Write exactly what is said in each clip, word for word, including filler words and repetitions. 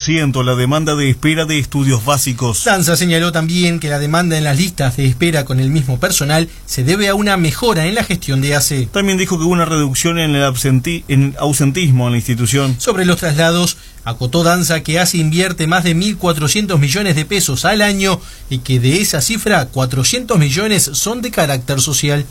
ciento la demanda de espera de estudios básicos. Danza señaló también que la demanda en las listas de espera con el mismo personal se debe a una mejora en la gestión de A C E. También dijo que hubo una reducción en el, absenti en el ausentismo en la institución. Sobre los traslados, acotó Danza que A C E invierte más de mil cuatrocientos millones de pesos al año y que de esa cifra cuatrocientos millones son de carácter social.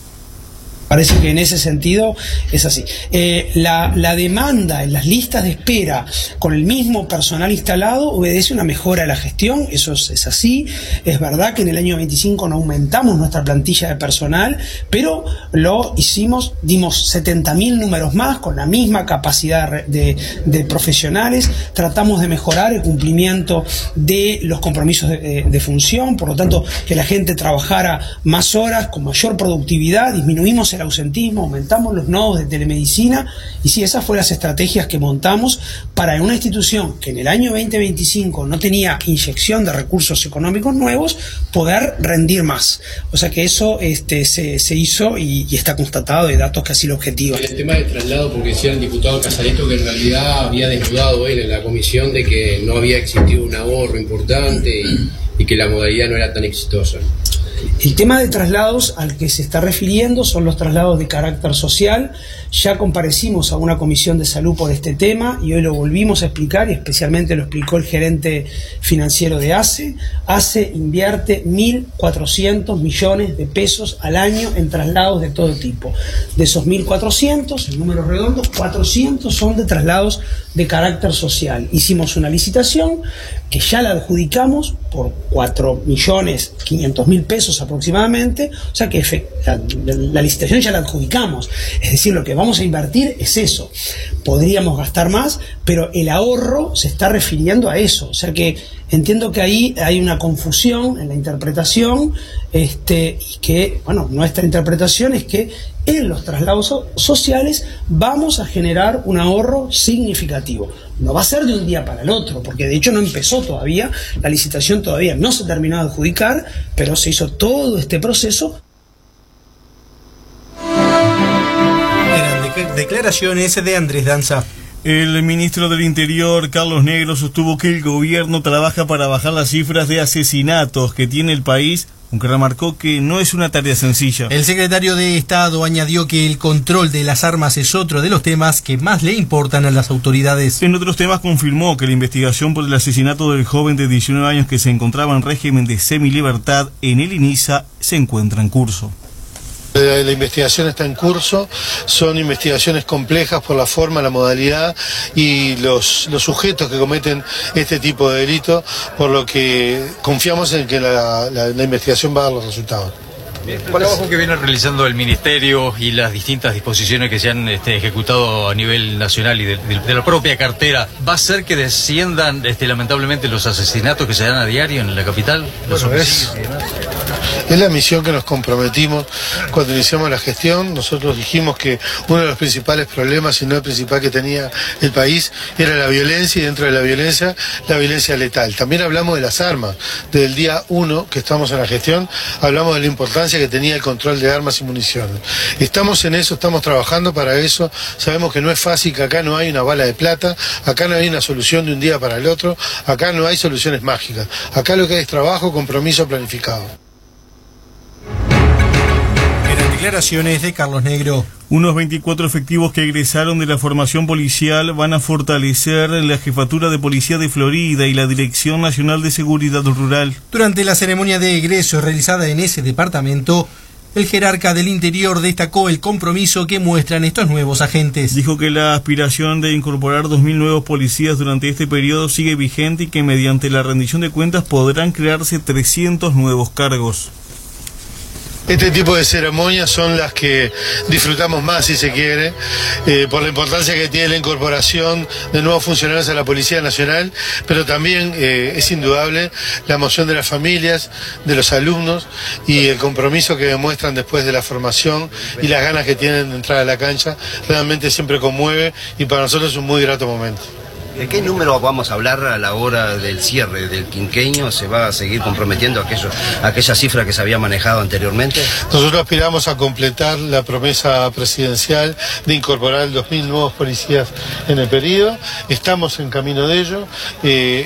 Parece que en ese sentido es así. Eh, la, la demanda en las listas de espera con el mismo personal instalado obedece a una mejora de la gestión, eso es, es así. Es verdad que en el año veinticinco no aumentamos nuestra plantilla de personal, pero lo hicimos, dimos setenta mil números más con la misma capacidad de, de profesionales, tratamos de mejorar el cumplimiento de los compromisos de, de, de función, por lo tanto que la gente trabajara más horas con mayor productividad, disminuimos el ausentismo, aumentamos los nodos de telemedicina y sí, esas fueron las estrategias que montamos para en una institución que en el año veinte veinticinco no tenía inyección de recursos económicos nuevos, poder rendir más. O sea que eso este, se, se hizo y, y está constatado de datos que así lo objetivan. El tema del traslado, porque decía el diputado Casareto que en realidad había desnudado él en la comisión de que no había existido un ahorro importante y, y que la modalidad no era tan exitosa. El tema de traslados al que se está refiriendo son los traslados de carácter social. Ya comparecimos a una comisión de salud por este tema y hoy lo volvimos a explicar y especialmente lo explicó el gerente financiero de A C E. A C E invierte mil cuatrocientos millones de pesos al año en traslados de todo tipo. De esos mil cuatrocientos, el número redondo, cuatrocientos son de traslados de carácter social. Hicimos una licitación que ya la adjudicamos por cuatro millones quinientos mil pesos aproximadamente, o sea que la, la licitación ya la adjudicamos, es decir, lo que vamos a invertir es eso. Podríamos gastar más, pero el ahorro se está refiriendo a eso, o sea que entiendo que ahí hay una confusión en la interpretación, este, y que, bueno, nuestra interpretación es que en los traslados sociales vamos a generar un ahorro significativo. No va a ser de un día para el otro, porque de hecho no empezó todavía, la licitación todavía no se terminó de adjudicar, pero se hizo todo este proceso. Eran declaraciones de Andrés Danza. El ministro del Interior, Carlos Negro, sostuvo que el gobierno trabaja para bajar las cifras de asesinatos que tiene el país, aunque remarcó que no es una tarea sencilla. El secretario de Estado añadió que el control de las armas es otro de los temas que más le importan a las autoridades. En otros temas confirmó que la investigación por el asesinato del joven de diecinueve años que se encontraba en régimen de semilibertad en el INISA se encuentra en curso. La investigación está en curso, son investigaciones complejas por la forma, la modalidad y los, los sujetos que cometen este tipo de delito, por lo que confiamos en que la, la, la investigación va a dar los resultados. El trabajo que viene realizando el Ministerio y las distintas disposiciones que se han este, ejecutado a nivel nacional y de, de, de la propia cartera, ¿va a hacer que desciendan este, lamentablemente los asesinatos que se dan a diario en la capital? Bueno, es, es la misión que nos comprometimos cuando iniciamos la gestión. Nosotros dijimos que uno de los principales problemas, y no el principal que tenía el país, era la violencia, y dentro de la violencia, la violencia letal. También hablamos de las armas. Desde el día uno que estamos en la gestión, hablamos de la importancia que tenía el control de armas y municiones. Estamos en eso, estamos trabajando para eso, sabemos que no es fácil, que acá no hay una bala de plata, acá no hay una solución de un día para el otro, acá no hay soluciones mágicas, acá lo que hay es trabajo, compromiso, planificado. Eran declaraciones de Carlos Negro. Unos veinticuatro efectivos que egresaron de la formación policial van a fortalecer la Jefatura de Policía de Florida y la Dirección Nacional de Seguridad Rural. Durante la ceremonia de egreso realizada en ese departamento, el jerarca del Interior destacó el compromiso que muestran estos nuevos agentes. Dijo que la aspiración de incorporar dos mil nuevos policías durante este periodo sigue vigente y que mediante la rendición de cuentas podrán crearse trescientos nuevos cargos. Este tipo de ceremonias son las que disfrutamos más, si se quiere, eh, por la importancia que tiene la incorporación de nuevos funcionarios a la Policía Nacional, pero también eh, es indudable la emoción de las familias, de los alumnos y el compromiso que demuestran después de la formación y las ganas que tienen de entrar a la cancha. Realmente siempre conmueve y para nosotros es un muy grato momento. ¿De qué número vamos a hablar a la hora del cierre del quinquenio? ¿Se va a seguir comprometiendo aquello, aquella cifra que se había manejado anteriormente? Nosotros aspiramos a completar la promesa presidencial de incorporar dos mil nuevos policías en el periodo. Estamos en camino de ello. Eh,